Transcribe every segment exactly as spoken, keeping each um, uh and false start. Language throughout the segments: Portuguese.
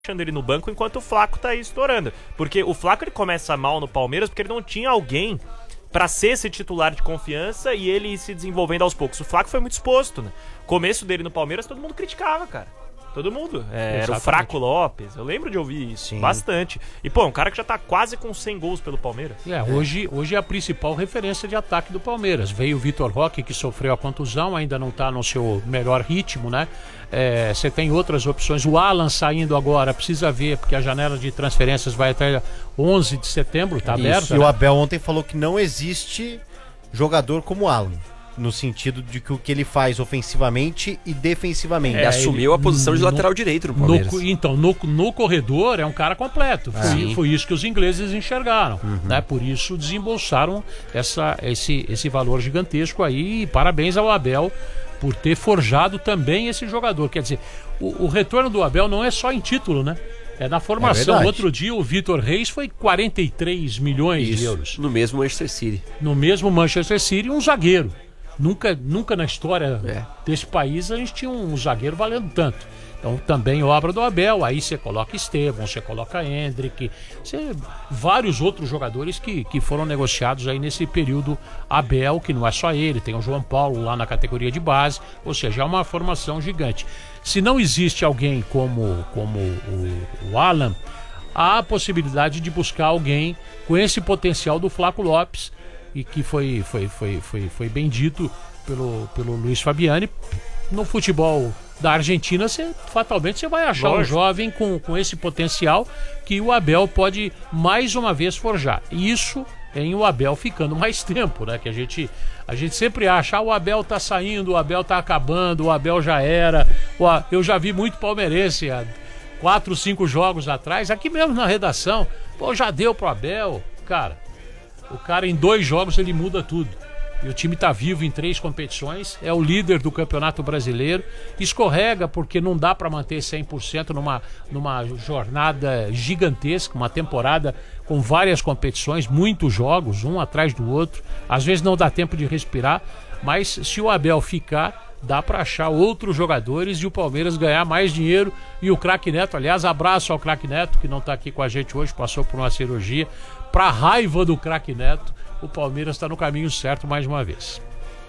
deixando ele no banco enquanto o Flaco tá aí estourando. Porque o Flaco ele começa mal no Palmeiras porque ele não tinha alguém pra ser esse titular de confiança e ele ir se desenvolvendo aos poucos. O Flaco foi muito exposto, né? Começo dele no Palmeiras, todo mundo criticava, cara. Todo mundo. É, era o Fraco Lopes. Eu lembro de ouvir isso. Sim. Bastante. E, pô, um cara que já tá quase com cem gols pelo Palmeiras. É, hoje, hoje é a principal referência de ataque do Palmeiras. Veio o Vitor Roque, que sofreu a contusão, ainda não tá no seu melhor ritmo, né? Você é, tem outras opções. O Alan saindo agora, precisa ver, porque a janela de transferências vai até onze de setembro, tá aberta. E né? o Abel ontem falou que não existe jogador como o Alan. No sentido de que o que ele faz ofensivamente e defensivamente. Ele é, assumiu ele, a posição de no, lateral direito no Palmeiras. No, então, no, no corredor é um cara completo. Foi, foi isso que os ingleses enxergaram. Uhum. Né? Por isso desembolsaram essa, esse, esse valor gigantesco aí. E parabéns ao Abel por ter forjado também esse jogador. Quer dizer, o, o retorno do Abel não é só em título, né? É na formação. É Outro dia o Vitor Reis foi quarenta e três milhões isso, de euros. No mesmo Manchester City. No mesmo Manchester City, um zagueiro. Nunca, nunca na história é. desse país a gente tinha um zagueiro valendo tanto. Então também obra do Abel. Aí você coloca Estevão, você coloca Hendrick, você, vários outros jogadores que, que foram negociados aí nesse período Abel, que não é só ele, tem o João Paulo lá na categoria de base, ou seja, é uma formação gigante. Se não existe alguém como, como o, o Alan, há a possibilidade de buscar alguém com esse potencial do Flaco Lopes, e que foi, foi, foi, foi, foi bem dito pelo, pelo Luiz Fabiani. No futebol da Argentina, você, fatalmente você vai achar Lógico. um jovem com, com esse potencial que o Abel pode mais uma vez forjar. Isso em o Abel ficando mais tempo, né? Que a gente, a gente sempre acha, ah, o Abel tá saindo, o Abel tá acabando, o Abel já era. Eu já vi muito palmeirense há quatro, cinco jogos atrás, aqui mesmo na redação, pô, já deu pro Abel. Cara, o cara em dois jogos ele muda tudo. E o time tá vivo em três competições, é o líder do Campeonato Brasileiro, escorrega porque não dá para manter cem por cento numa, numa jornada gigantesca, uma temporada com várias competições, muitos jogos, um atrás do outro, às vezes não dá tempo de respirar, mas se o Abel ficar, dá para achar outros jogadores e o Palmeiras ganhar mais dinheiro. E o Craque Neto, aliás, abraço ao Craque Neto, que não tá aqui com a gente hoje, passou por uma cirurgia. Pra raiva do Craque Neto, o Palmeiras está no caminho certo mais uma vez.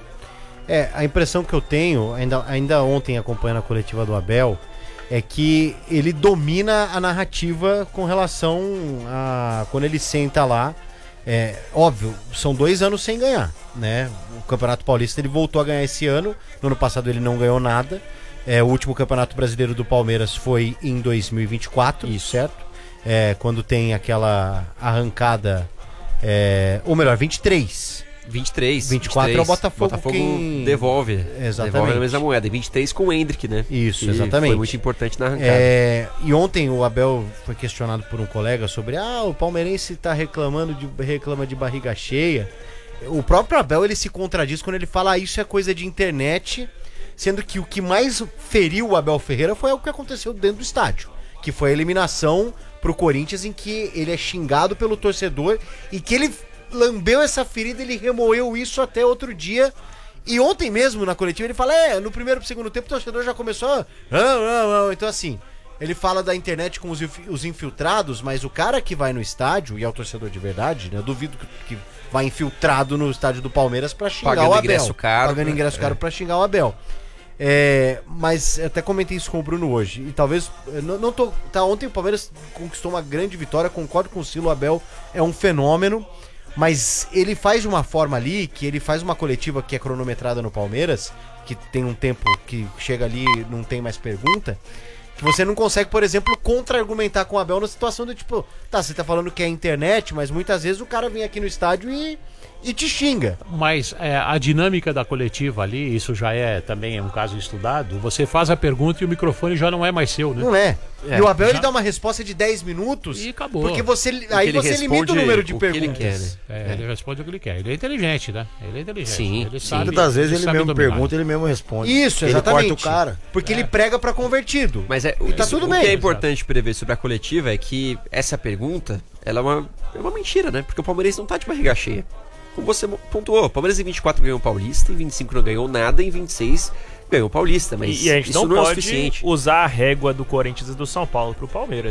É, a impressão que eu tenho, ainda, ainda ontem acompanhando a coletiva do Abel, é que ele domina a narrativa com relação a quando ele senta lá. É óbvio, são dois anos sem ganhar, né? O Campeonato Paulista ele voltou a ganhar esse ano. No ano passado ele não ganhou nada. É, o último Campeonato Brasileiro do Palmeiras foi em dois mil e vinte e quatro, isso, certo? É, quando tem aquela arrancada, é, ou melhor, vinte e três. vinte e três. vinte e quatro vinte e três. é o Botafogo, Botafogo quem... devolve. Exatamente. Devolve na mesma moeda. E vinte e três com o Hendrick, né? Isso, exatamente. Foi muito importante na arrancada. É, e ontem o Abel foi questionado por um colega sobre, ah, o palmeirense tá reclamando de, reclama de barriga cheia. O próprio Abel, ele se contradiz quando ele fala, ah, isso é coisa de internet, sendo que o que mais feriu o Abel Ferreira foi o que aconteceu dentro do estádio, que foi a eliminação pro Corinthians, em que ele é xingado pelo torcedor e que ele lambeu essa ferida, ele remoeu isso até outro dia. E ontem mesmo na coletiva ele fala, é, no primeiro e segundo tempo o torcedor já começou a... Não, não, não. Então assim, ele fala da internet com os, os infiltrados, mas o cara que vai no estádio, e é o torcedor de verdade, né, eu duvido que, que vai infiltrado no estádio do Palmeiras pra xingar pagando o Abel. Ingresso caro, pagando né? ingresso caro é. pra xingar o Abel. É, mas até comentei isso com o Bruno hoje. E talvez. Não, não tô, tá, ontem o Palmeiras conquistou uma grande vitória. Concordo com o Silo, o Abel é um fenômeno. Mas ele faz de uma forma ali, que ele faz uma coletiva que é cronometrada no Palmeiras, que tem um tempo que chega ali e não tem mais pergunta, que você não consegue, por exemplo, contra-argumentar com o Abel na situação do tipo, tá, você tá falando que é internet, mas muitas vezes o cara vem aqui no estádio e. E te xinga. Mas é, a dinâmica da coletiva ali, isso já é também um caso estudado. Você faz a pergunta e o microfone já não é mais seu, né? Não é. é. E o Abel já... ele dá uma resposta de dez minutos. E acabou. Porque você, porque aí você limita o número de o perguntas. Que ele, quer, né? é, é. Ele responde o que ele quer. Ele é inteligente, né? Ele é inteligente. Sim. Ele sim. sabe, muitas vezes ele, ele mesmo dominar. pergunta, ele mesmo responde. Isso, ele exatamente. corta o cara. Porque é. ele prega pra convertido. Mas é, e tá isso, tudo o bem. que é importante prever sobre a coletiva é que essa pergunta, ela é uma, é uma mentira, né? Porque o Palmeirense não tá de barriga cheia. Como você pontuou, o Palmeiras em vinte e quatro ganhou o Paulista, em vinte e cinco não ganhou nada, em vinte e seis ganhou o Paulista, mas E, e a gente isso não, não, é o pode suficiente. usar a régua do Corinthians e do São Paulo pro Palmeiras.